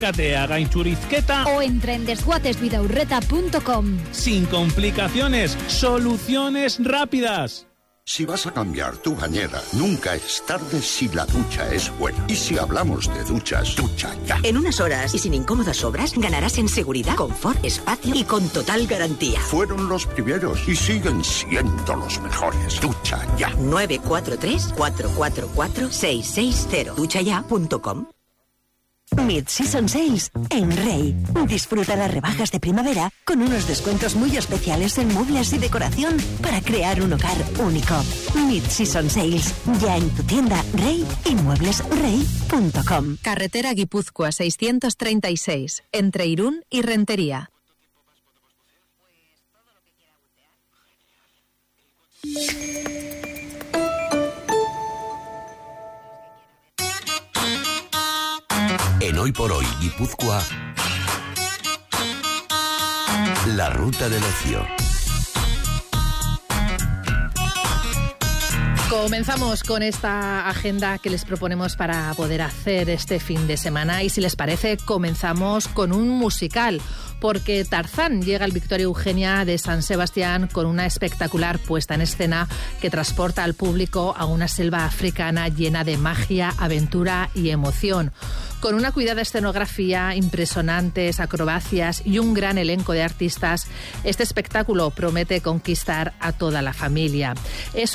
A Gaintxurizketa o entra en desguatesbidaurreta.com. Sin complicaciones, soluciones rápidas. Si vas a cambiar tu bañera, nunca es tarde si la ducha es buena. Y si hablamos de duchas, ducha ya. En unas horas y sin incómodas obras, ganarás en seguridad, confort, espacio y con total garantía. Fueron los primeros y siguen siendo los mejores. Ducha ya. 943-444-660. duchaya.com. Mid-Season Sales en Rey. Disfruta las rebajas de primavera con unos descuentos muy especiales en muebles y decoración para crear un hogar único. Mid-Season Sales, ya en tu tienda Rey y mueblesrey.com. Carretera Guipúzcoa 636, entre Irún y Rentería. En Hoy por Hoy, Guipúzcoa, la ruta del ocio. Comenzamos con esta agenda que les proponemos para poder hacer este fin de semana y si les parece comenzamos con un musical porque Tarzán llega al Victoria Eugenia de San Sebastián con una espectacular puesta en escena que transporta al público a una selva africana llena de magia, aventura y emoción. Con una cuidada escenografía, impresionantes acrobacias y un gran elenco de artistas, este espectáculo promete conquistar a toda la familia. Es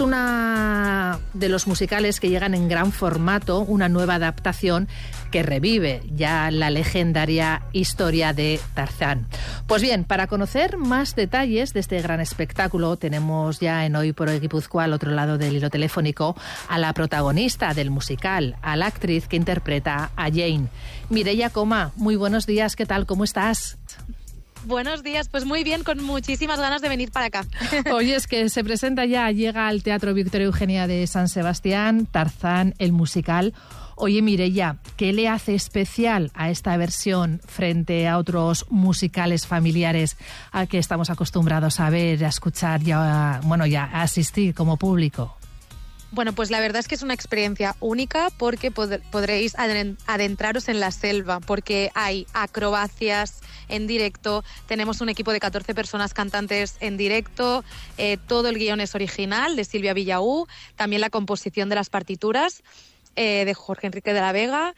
una de los musicales que llegan en gran formato, una nueva adaptación que revive ya la legendaria historia de Tarzán. Pues bien, para conocer más detalles de este gran espectáculo, tenemos ya en Hoy por Hoy Guipúzcoa, al otro lado del hilo telefónico, a la protagonista del musical, a la actriz que interpreta a Jane. Mireia Coma, muy buenos días, ¿qué tal? ¿Cómo estás? Buenos días, pues muy bien, con muchísimas ganas de venir para acá. Oye, es que se presenta ya, llega al Teatro Victoria Eugenia de San Sebastián, Tarzán, el musical. Oye, Mireia, ¿qué le hace especial a esta versión frente a otros musicales familiares a que estamos acostumbrados a ver, a escuchar y a asistir como público? Bueno, pues la verdad es que es una experiencia única porque podréis adentraros en la selva, porque hay acrobacias en directo, tenemos un equipo de 14 personas cantantes en directo, todo el guión es original de Silvia Villaú, también la composición de las partituras de Jorge Enrique de la Vega.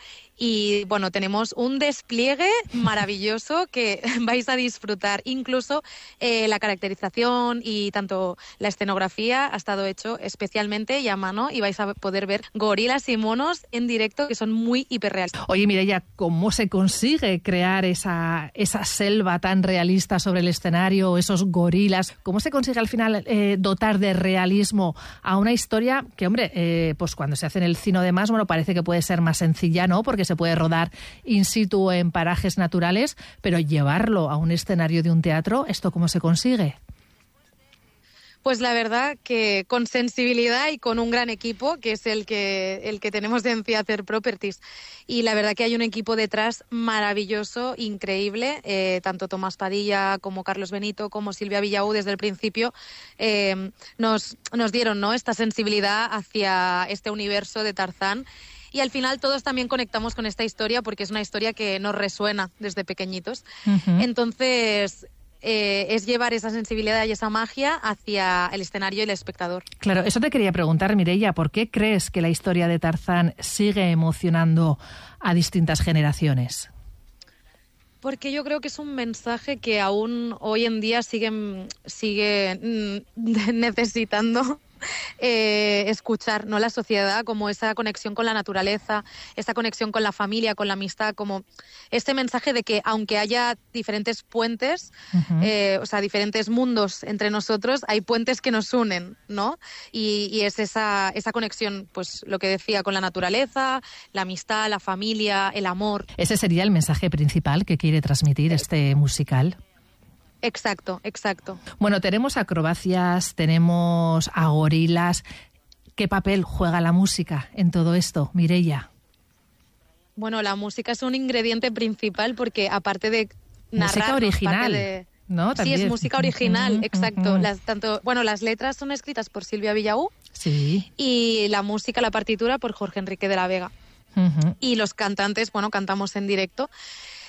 Y bueno, tenemos un despliegue maravilloso que vais a disfrutar. Incluso la caracterización y tanto la escenografía ha estado hecho especialmente y a mano y vais a poder ver gorilas y monos en directo que son muy hiperreales. Oye, Mireia, ¿cómo se consigue crear esa selva tan realista sobre el escenario, esos gorilas? ¿Cómo se consigue al final dotar de realismo a una historia que, hombre, pues cuando se hace en el cine demás, bueno, parece que puede ser más sencilla, ¿no? Porque se puede rodar in situ en parajes naturales, pero llevarlo a un escenario de un teatro, ¿esto cómo se consigue? Pues la verdad que con sensibilidad y con un gran equipo, que es el que tenemos en Theatre Properties. Y la verdad que hay un equipo detrás maravilloso, increíble, tanto Tomás Padilla como Carlos Benito, como Silvia Villaú, desde el principio nos dieron, ¿no?, esta sensibilidad hacia este universo de Tarzán. Y al final todos también conectamos con esta historia porque es una historia que nos resuena desde pequeñitos. Uh-huh. Entonces es llevar esa sensibilidad y esa magia hacia el escenario y el espectador. Claro, eso te quería preguntar, Mireia, ¿por qué crees que la historia de Tarzán sigue emocionando a distintas generaciones? Porque yo creo que es un mensaje que aún hoy en día sigue necesitando escuchar, ¿no?, la sociedad, como esa conexión con la naturaleza, esa conexión con la familia, con la amistad, como este mensaje de que aunque haya diferentes puentes, uh-huh, o sea, diferentes mundos entre nosotros, hay puentes que nos unen, ¿no? Y es esa conexión, pues lo que decía, con la naturaleza, la amistad, la familia, el amor. ¿Ese sería el mensaje principal que quiere transmitir este musical? Exacto. Bueno, tenemos acrobacias, tenemos a gorilas. ¿Qué papel juega la música en todo esto, Mireia? Bueno, la música es un ingrediente principal porque aparte de narrar... Música original, ¿no? También. Sí, es música original, exacto. Las letras son escritas por Silvia Villaú, sí, y la música, la partitura, por Jorge Enrique de la Vega. Uh-huh. Y los cantantes, bueno, cantamos en directo.